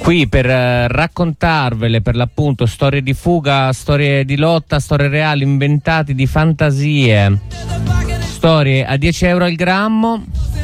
qui per raccontarvele per l'appunto storie di fuga, storie di lotta, storie reali inventate di fantasie, storie a 10 euro al grammo.